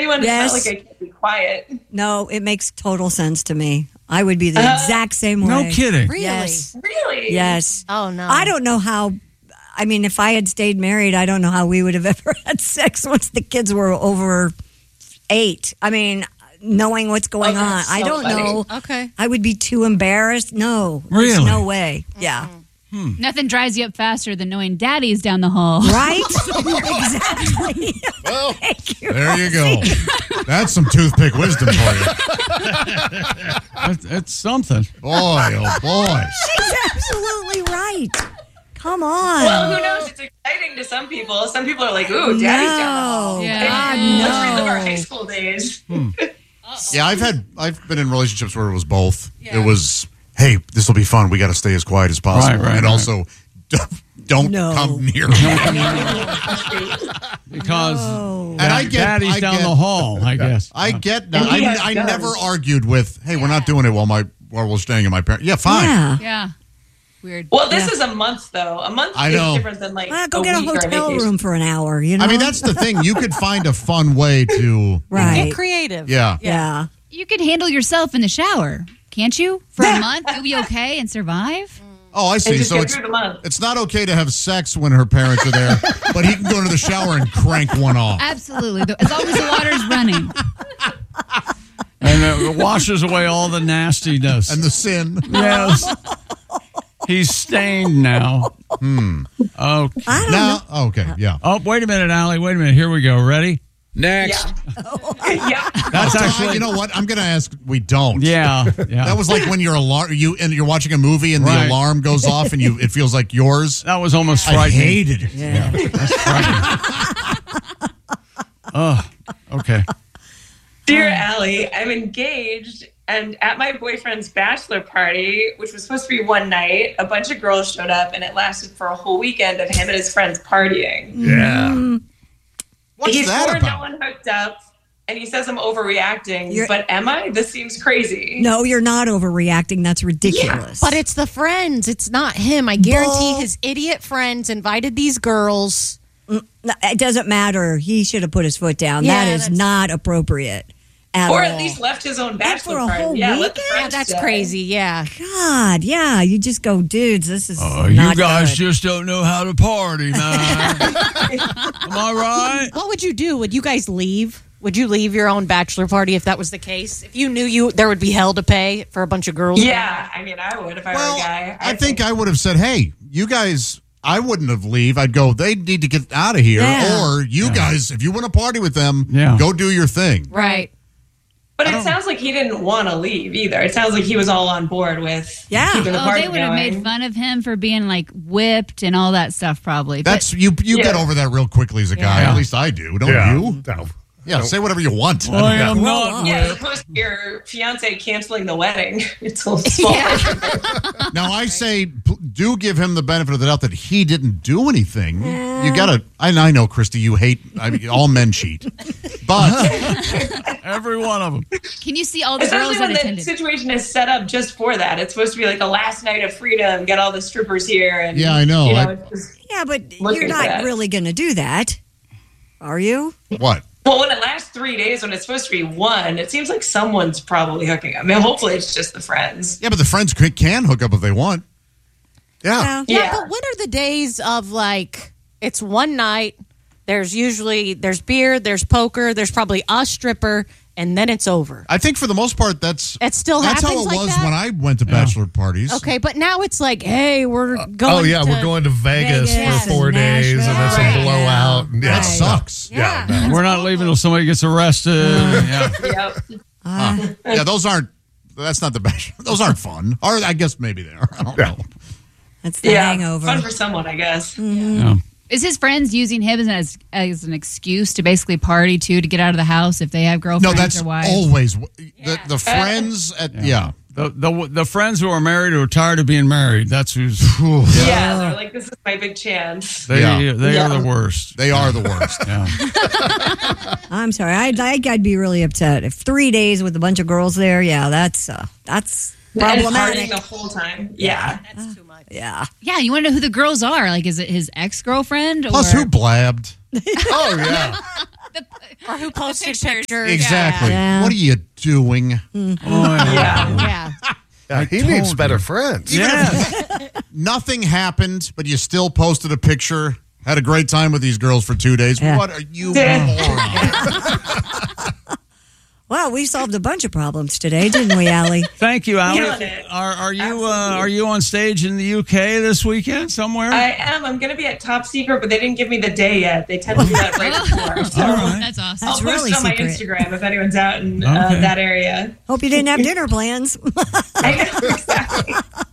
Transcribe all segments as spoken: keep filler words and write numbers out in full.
anyone to Yes. felt like I can't be quiet. No, it makes total sense to me. I would be the Uh, exact same way. No kidding. Really? Yes. Really? Yes. Oh, no. I don't know how. I mean, if I had stayed married, I don't know how we would have ever had sex once the kids were over eight. I mean, knowing what's going Oh, on, that's I so don't funny. know. Okay. I would be too embarrassed. No, Really? there's no way. Yeah, Nothing drives you up faster than knowing daddy's down the hall. right. Exactly. Well, Thank you. there you go. That's some toothpick wisdom for you. That's, that's something. Boy, oh boy. She's absolutely right. Come on. Well, who knows? It's exciting to some people. Some people are like, ooh, daddy's down the hall. No. Yeah. God, Let's relive our no. high school days. Yeah, I've had I've been in relationships where it was both. It was, hey, this will be fun. We got to stay as quiet as possible, Right, right, and right. also don't No. come near me. Because Oh. And I get, daddy's I down get, the hall, I guess. I get. And he I, has I guns. never argued with, hey, we're not doing it while my while we're staying at my parents. Yeah, fine. Yeah. Yeah. Weird. Well, this Yeah. is a month, though. A month I is know. different than like Well, go a get a week or hotel vacation. room for an hour. You know. I mean, that's the thing. You could find a fun way to, right. Get creative. yeah. Yeah. You could handle yourself in the shower, can't you? For a month, you'll be okay and survive. Oh, I And see. just So get it's through the month. it's not okay to have sex when her parents are there, but he can go into the shower and crank one off. Absolutely. As long as the water's running. And it washes away all the nastiness. And the sin. yes. He's stained now. Hmm. Okay. I don't know. Now, okay, yeah. Oh, wait a minute, Allie. Wait a minute. Here we go. Ready? Next. Yeah. yeah. That's So, actually. you know what? I'm going to ask. We don't. Yeah. Yeah. That was like when your alarm you and you're watching a movie and Right. the alarm goes off and you it feels like yours. That was almost I frightening. hated it. Yeah. That's frightening. Oh, okay. Dear Allie, I'm engaged, and at my boyfriend's bachelor party, which was supposed to be one night, a bunch of girls showed up, and it lasted for a whole weekend of him and his friends partying. Yeah. What's He that swore about? no one hooked up, and he says I'm overreacting. You're- but am I? This seems crazy. No, you're not overreacting. That's ridiculous. But it's the friends. It's not him. I guarantee Bull. his idiot friends invited these girls. No, it doesn't matter. He should have put his foot down. Yeah, that is that's- not appropriate at Or all. at least left his own for bachelor a party. whole Yeah, let the weekend? friends That's stay. crazy. Yeah. God, yeah. You just go, dudes. This is Oh, you not guys good. just don't know how to party, man. Am I right? What would you do? Would you guys leave? Would you leave your own bachelor party if that was the case? If you knew you there would be hell to pay for a bunch of girls? Yeah, I mean, I would if I Well, were a guy. I think I would have said, "Hey, you guys." I wouldn't have leave. I'd go. They need to get out of here, Yeah. or you guys, if you want to party with them, Yeah. go do your thing. Right. But it sounds like he didn't want to leave either. It sounds like he was all on board with Yeah. keeping the Oh, party they would have going. made fun of him for being like whipped and all that stuff, probably. But That's you. You Yeah. get over that real quickly as a guy. Yeah. At least I do. Don't Yeah. you? No. Yeah. Say whatever you want. I am Grow not. up. Yeah, as opposed to your fiance canceling the wedding. It's a little smaller. Now I say, p- do give him the benefit of the doubt that he didn't do anything. You gotta. I, I know, Christy, you hate. I mean, all men cheat, but Every one of them. can you see all the Especially girls when that the attended? situation is set up just for that. It's supposed to be like a last night of freedom, get all the strippers here. And, Yeah, I know. You know I- it's just, Yeah, but Looking you're for not that. really going to do that, are you? what? well, when it lasts three days, when it's supposed to be one, it seems like someone's probably hooking up. I mean, hopefully it's just the friends. Yeah, but the friends c- can hook up if they want. Yeah. Yeah, Yeah. but when are the days of like it's one night? There's usually there's beer, there's poker, there's probably a stripper, and then it's over. I think for the most part, that's It still that's how happens it like was that? when I went to bachelor parties. Okay, but now it's like, hey, we're going. Oh yeah, to, we're going to Vegas, Vegas for four and days, and then some Nashville. blowout. And, yeah, That sucks. Yeah, Yeah. no. We're not leaving until somebody gets arrested. yeah. Yep. Uh, Yeah, those aren't. That's not the bachelor. Those aren't fun. Or I guess maybe they are. I don't know. That's the Yeah. hangover. Fun for someone, I guess. Yeah. Is his friends using him as as an excuse to basically party too to get out of the house if they have No, girlfriends that's or wives? always the the friends at yeah. The, the the friends who are married who are tired of being married. That's who's. Yeah, they're like, this is my big chance. They Yeah. they Yeah. are the worst. They are the worst. Yeah. I'm sorry. I'd, I'd I'd be really upset if three days with a bunch of girls there. Yeah, that's uh, that's And partying problematic. the whole time. Yeah. That's too much. Yeah. Yeah, you want to know who the girls are? Like, is it his ex girlfriend? Plus, or who blabbed? Oh yeah. Or who posted pictures. pictures. Exactly. Yeah. What are you doing? Oh, yeah. Yeah. Yeah. Yeah, he told needs you. better friends. Yeah. Nothing happened, but you still posted a picture. Had a great time with these girls for two days. Yeah. What are you Yeah. moron? Well, we solved a bunch of problems today, didn't we, Allie? Thank you, Killing Allie. it. Are, are you uh, Absolutely. are you on stage in the U K this weekend somewhere? I am. I'm going to be at Top Secret, but they didn't give me the day yet. They tend to do that right before. So All right. That's awesome. I'll That's post really it on my secret. Instagram if anyone's out in Okay. uh, that area. Hope you didn't have dinner plans. I know, exactly.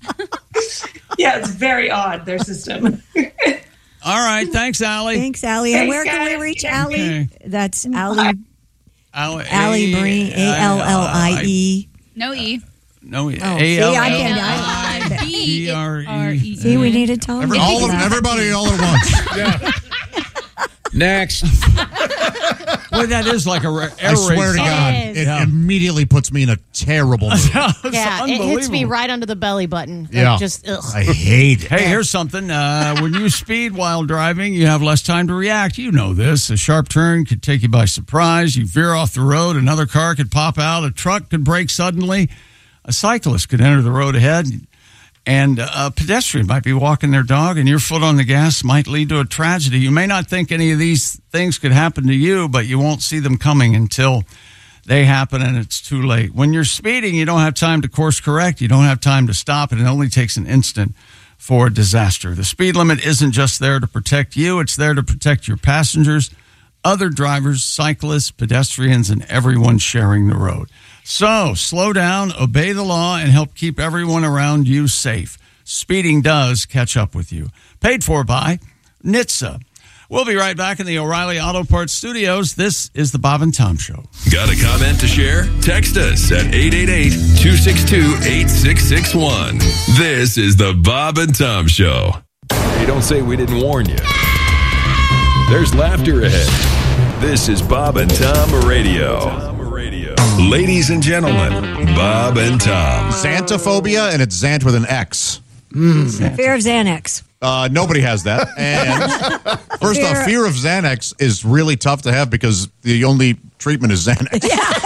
Yeah, it's very odd, their system. All right. Thanks, Allie. Thanks, Allie. And Thanks, where can we guys. reach Okay. Allie? That's Allie, Allie, Allie Marie, A L L I E. No E. No, Oh, A see, L I L can- I I- E R E. See, we needed Tom. Every, to all do of, that. everybody all at once. Next. Boy, that is like a ra- air I swear raid to song. God, It is. it Yeah. immediately puts me in a terrible mood. It's Yeah, it hits me unbelievable. right under the belly button. Like, Yeah. Just, ugh. I hate it. Hey, here's something. Uh, when you speed while driving, you have less time to react. You know this. A sharp turn could take you by surprise. You veer off the road. Another car could pop out. A truck could brake suddenly. A cyclist could enter the road ahead. And a pedestrian might be walking their dog, and your foot on the gas might lead to a tragedy. You may not think any of these things could happen to you, but you won't see them coming until they happen and it's too late. When you're speeding, you don't have time to course correct. You don't have time to stop, and it only takes an instant for a disaster. The speed limit isn't just there to protect you. It's there to protect your passengers, other drivers, cyclists, pedestrians, and everyone sharing the road. So slow down, obey the law, and help keep everyone around you safe. Speeding does catch up with you. Paid for by N H T S A. We'll be right back in the O'Reilly Auto Parts studios. This is the Bob and Tom Show. Got a comment to share? Text us at eight eight eight, two six two, eight six six one. This is the Bob and Tom Show. Hey, don't say we didn't warn you. There's laughter ahead. This is Bob and Tom Radio. Ladies and gentlemen, Bob and Tom. Xantophobia, and it's Xant with an X. Fear of Xanax. Uh, nobody has that. And first Fear- off, fear of Xanax is really tough to have because the only treatment is Xanax.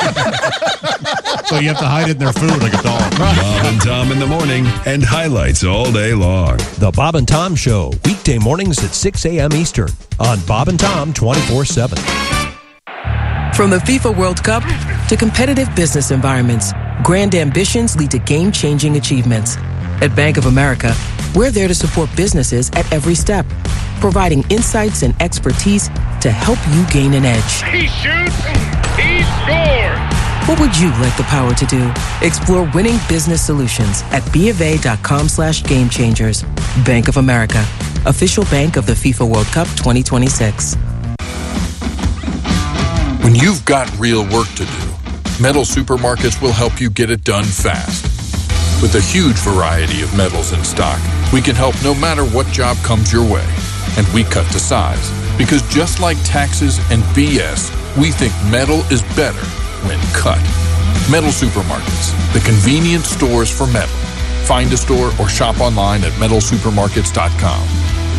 So you have to hide it in their food like a dog. Bob and Tom in the morning and highlights all day long. The Bob and Tom Show, weekday mornings at six a.m. Eastern on Bob and Tom twenty-four seven. From the FIFA World Cup to competitive business environments, grand ambitions lead to game-changing achievements. At Bank of America, we're there to support businesses at every step, providing insights and expertise to help you gain an edge. He shoots, he scores. What would you like the power to do? Explore winning business solutions at BofA.com slash game changers. Bank of America, official bank of the FIFA World Cup twenty twenty-six. When you've got real work to do, Metal Supermarkets will help you get it done fast. With a huge variety of metals in stock, we can help no matter what job comes your way. And we cut to size. Because just like taxes and B S, we think metal is better when cut. Metal Supermarkets, the convenient stores for metal. Find a store or shop online at metal supermarkets dot com.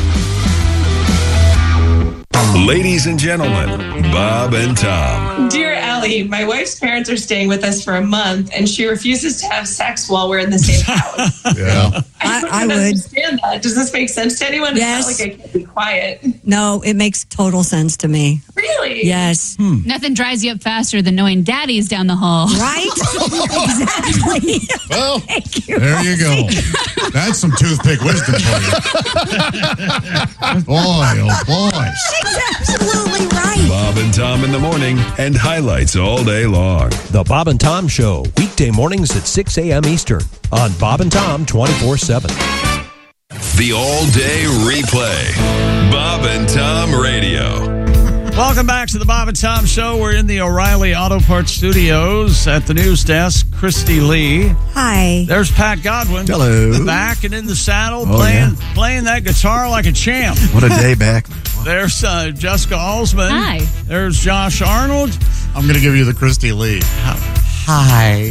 Ladies and gentlemen, Bob and Tom. Dear Allie, my wife's parents are staying with us for a month, and she refuses to have sex while we're in the same house. Yeah. I, don't I would. understand that. Does this make sense to anyone? Yes. It's not like I can't be quiet. No, it makes total sense to me. Really? Yes. Nothing dries you up faster than knowing daddy's down the hall. Right? Exactly. Well, Thank you. there you go. That's some toothpick wisdom for you. Boy, oh boy. She's absolutely right. Bob and Tom in the morning and highlights all day long. The Bob and Tom Show, weekday mornings at six a.m. Eastern on Bob and Tom twenty-four seven. The all-day replay. Bob and Tom Radio. Welcome back to the Bob and Tom Show. We're in the O'Reilly Auto Parts studios at the news desk. Christy Lee. Hi. There's Pat Godwin. Hello. Back and in the saddle, Oh, playing yeah. playing that guitar like a champ. What a day back. There's uh, Jessica Alsman. Hi. There's Josh Arnold. I'm going to give you the Christy Lee. Hi.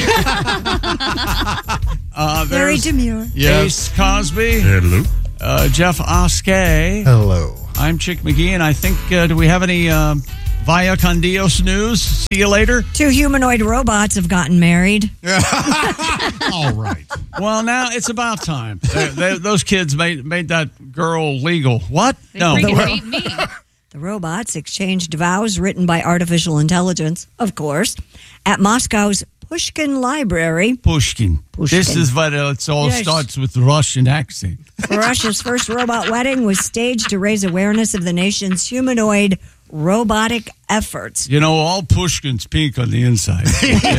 Uh, Very there's demure. Ace Cosby. Hello. Uh, Jeff Oskay. Hello. I'm Chick McGee, and I think, uh, do we have any uh, Vaya con Dios news. See you later. Two humanoid robots have gotten married. All right. Well, now it's about time. They, they, those kids made made that girl legal. What? They no. freaking hate me. The robots exchanged vows written by artificial intelligence, of course, at Moscow's Pushkin Library. Pushkin. Pushkin. This is what uh, it all Yes. starts with Russian accent. Russia's first robot wedding was staged to raise awareness of the nation's humanoid robotic efforts. You know, all Pushkin's pink on the inside.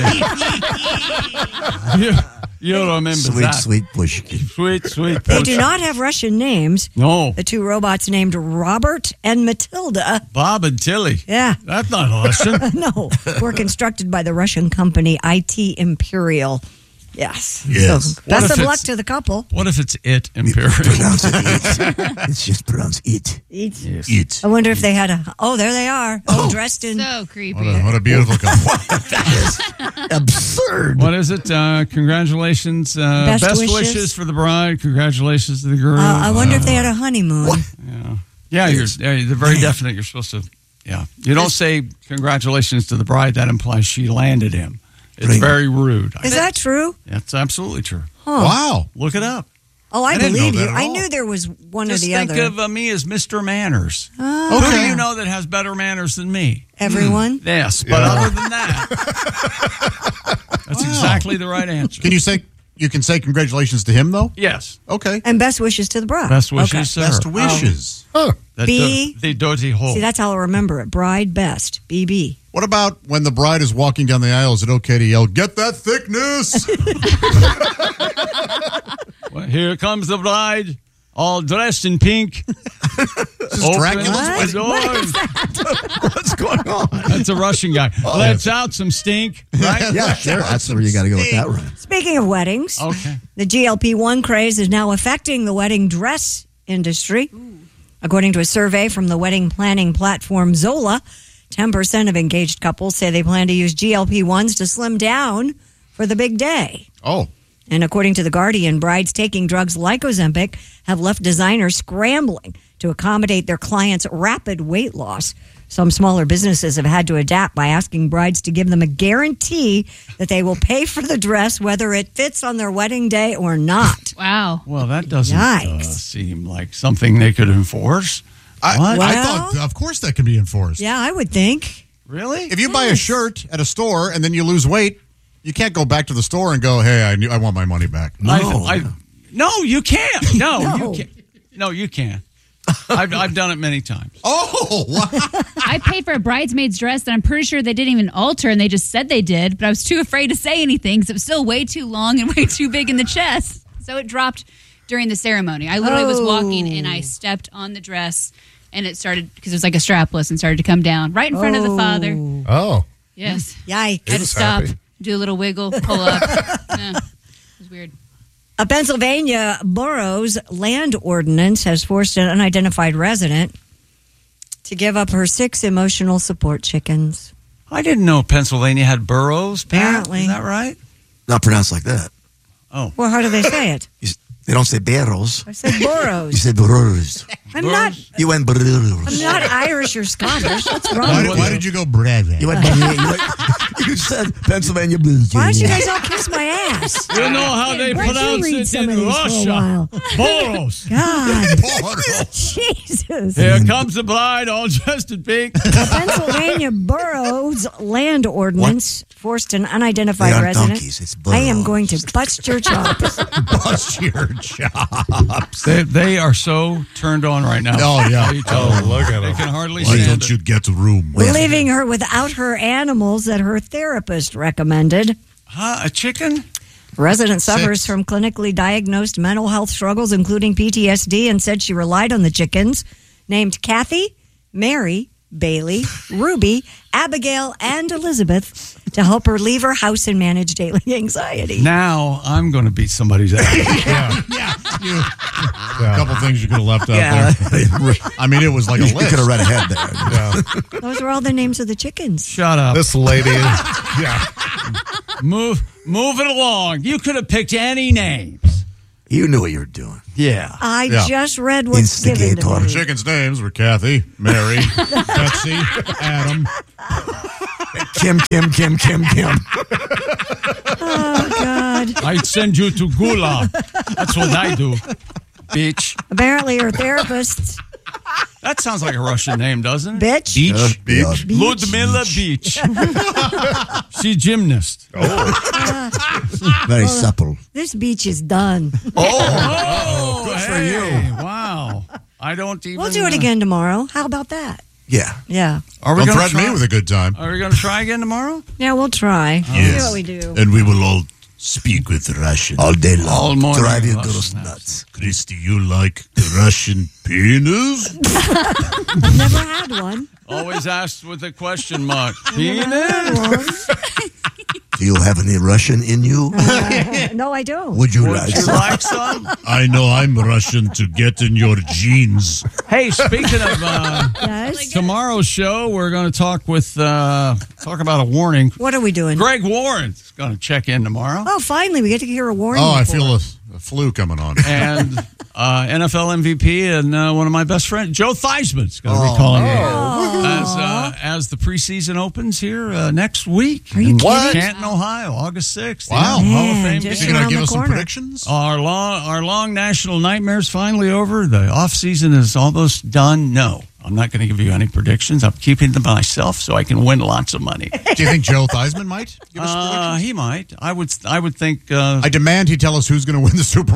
you, you don't remember Sweet, that. sweet Pushkin. Sweet, sweet They Pushkin. do not have Russian names. No. The two robots named Robert and Matilda. Bob and Tilly. Yeah. That's not Russian. No, were constructed by the Russian company I T Imperial. Yes. Yes. So, best What of if luck it's- to the couple. What if it's it, Imperial? Pronounce it it. It's just pronounced it. Eat. Yes. It. I wonder if they had a. Oh, there they are. Oh, dressed in. So creepy. What a, what a beautiful couple. Absurd. What is it? Uh, congratulations. Uh, Best best wishes. wishes. for the bride. Congratulations to the girl. Uh, I wonder if they had a honeymoon. Yeah, yeah you're, yeah, they're very definite. You're supposed to, yeah. You don't say congratulations to the bride. That implies she landed him. It's Right. very rude. Is that true? That's absolutely true. Huh. Wow. Look it up. Oh, I, I didn't know believe that you. at I all. knew there was one Just or the think other. of uh, me as Mister Manners. Oh, Who do Okay. you know that has better manners than me? everyone. Yes, but Yeah. other than that, that's exactly the right answer. Can you say you can say congratulations to him though? Yes. Okay. And best wishes to the bride. Best wishes, Okay. to Best her. wishes. That B. do- the dirty hole. See, that's how I'll remember it. Bride best. B B. What about when the bride is walking down the aisle? Is it okay to yell, "Get that thickness"? Well, here comes the bride, all dressed in pink. This is Open Dracula's the wedding. door. What's going on? That's a Russian guy. Let's out some stink, right? Yeah, sure. That's where you got to go with that one. Speaking of weddings, Okay. the G L P one craze is now affecting the wedding dress industry. According to a survey from the wedding planning platform Zola, ten percent of engaged couples say they plan to use G L P ones to slim down for the big day. Oh. And according to The Guardian, brides taking drugs like Ozempic have left designers scrambling to accommodate their clients' rapid weight loss. Some smaller businesses have had to adapt by asking brides to give them a guarantee that they will pay for the dress whether it fits on their wedding day or not. Wow. Well, that doesn't uh, Yikes. seem like something they could enforce. I, What? I Well- thought, of course, that can be enforced. Yeah, I would think. Really? If you buy a shirt at a store and then you lose weight, you can't go back to the store and go, "Hey, I knew, I want my money back." No, I, I, no, you can't. No, No. you can't. No, you can't. I've, I've done it many times. Oh, wow. I paid for a bridesmaid's dress that I'm pretty sure they didn't even alter and they just said they did, but I was too afraid to say anything because it was still way too long and way too big in the chest. So it dropped during the ceremony. I literally was walking and I stepped on the dress and it started, because it was like a strapless, and started to come down right in front of the father. Oh. Yes. Yikes. I had to was stop, happy. do a little wiggle, pull up. Yeah, it was weird. A Pennsylvania borough's land ordinance has forced an unidentified resident to give up her six emotional support chickens. I didn't know Pennsylvania had boroughs. Pat. Apparently. Is that right? Not pronounced like that. Oh. Well, how do they say it? You, s- they don't say barrels. I said You boroughs. said burros. I'm not. You went burros. I'm not Irish or Scottish. What's wrong Why with did, why you? did you go bread? You went, you, went, you said Pennsylvania blues. Why don't you guys all kiss my ass? You know how they Why don't you pronounce read it some in of these for a Russia. while? Boroughs. God, Boros. Jesus. Here comes the bride, all dressed in pink. The Pennsylvania borough's land ordinance forced an unidentified They aren't resident. donkeys, it's I am burros. going to bust your chops. Bust your chops. They, they are so turned on right now. Oh, yeah. Are you telling Oh, them? look at They them. can hardly Why stand don't it. you get room? Leaving her without her animals that her therapist recommended. Huh? A chicken? Resident suffers Six. from clinically diagnosed mental health struggles, including P T S D, and said she relied on the chickens named Kathy, Mary, Bailey, Ruby, Abigail, and Elizabeth to help her leave her house and manage daily anxiety. Now I'm going to beat somebody's ass. Yeah. Yeah. You, a couple things you could have left out Yeah. there. I mean, it was like a You list. could have read ahead there. Yeah. Those are all the names of the chickens. Shut up. This lady is. Yeah. Move, move it along. You could have picked any names. You knew what you were doing. Yeah. I Yeah. just read what's given to The me. chickens' names were Kathy, Mary, Betsy, Adam. Kim, Kim, Kim, Kim, Kim. Oh, God. I send you to Gula. That's what I do, bitch. Apparently, your therapist, That sounds like a Russian name, doesn't it? bitch. Beach. Uh, Beach. yeah. Ludmila Beach. She's gymnast. Very supple. This beach is done. Oh, good for hey, you. Wow. I don't even. We'll do it uh, again tomorrow. How about that? Yeah. Yeah. Are we Don't gonna threaten try? me with a good time. Are we going to try again tomorrow? Yeah, we'll try. See Yes. what we do. And we will all speak with Russian. All day long. All morning. Drive your Russian girls nuts. nuts. Christy, you like Russian penis? I've never had one. Always asked with a question mark. Penis? Do you have any Russian in you? Uh, no, I don't. Would you Would like you some? like some? I know I'm Russian to get in your jeans. Hey, speaking of uh, Yes. tomorrow's show, we're going to talk with uh, talk about a warning. What are we doing? Greg Warren's going to check in tomorrow, Oh, finally, we get to hear a warning. Oh, I report. feel a, a flu coming on. and uh, N F L M V P and uh, one of my best friends, Joe Theismann's going to Oh. be calling in as uh, as the preseason opens here uh, next week. Are you in kidding? Canton, Ohio, August sixth. Wow. Yeah, Hall of Man, Fame. just game. You going around to give the us some corner. predictions? Our long, our long national nightmare's finally over. The off season is almost done. No, I'm not going to give you any predictions. I'm keeping them to myself so I can win lots of money. Do you think Joe Theismann might give us Uh, predictions? he might. I would. I would think. Uh, I demand he tell us who's going to win the Super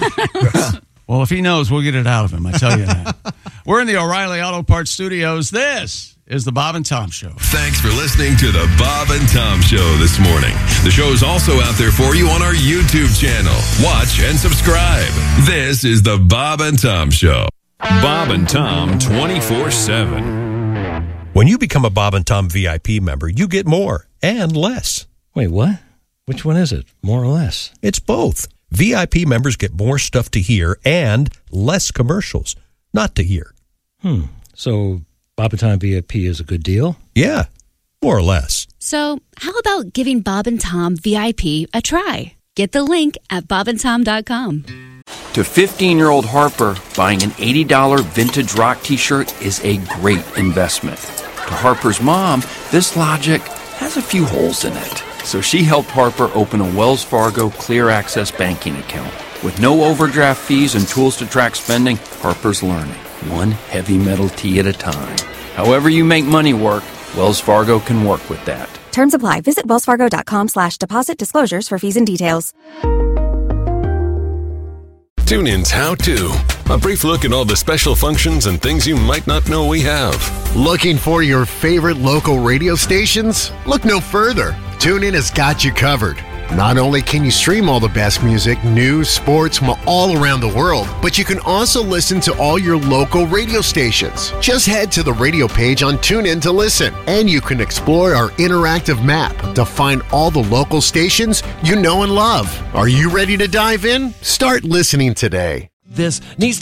Bowl. well, if he knows, we'll get it out of him. I tell you that. We're in the O'Reilly Auto Parts Studios. This is the Bob and Tom Show. Thanks for listening to the Bob and Tom Show this morning. The show is also out there for you on our YouTube channel. Watch and subscribe. This is the Bob and Tom Show. Bob and Tom twenty-four seven. When you become a Bob and Tom V I P member, you get more and less. Wait, what? Which one is it? More or less? It's both. V I P members get more stuff to hear and less commercials not to hear. Hmm. So Bob and Tom V I P is a good deal? Yeah, more or less. So how about giving Bob and Tom V I P a try? Get the link at bob and tom dot com. To fifteen-year-old Harper, buying an eighty dollars vintage rock t-shirt is a great investment. To Harper's mom, this logic has a few holes in it. So she helped Harper open a Wells Fargo Clear Access banking account. With no overdraft fees and tools to track spending, Harper's learning, one heavy metal tee at a time. However you make money work, Wells Fargo can work with that. Terms apply. Visit wellsfargo.com slash deposit disclosures for fees and details. TuneIn's How To. A brief look at all the special functions and things you might not know we have. Looking for your favorite local radio stations? Look no further. TuneIn has got you covered. Not only can you stream all the best music, news, sports from all around the world, but you can also listen to all your local radio stations. Just head to the radio page on TuneIn to listen, and you can explore our interactive map to find all the local stations you know and love. Are you ready to dive in? Start listening today. This needs to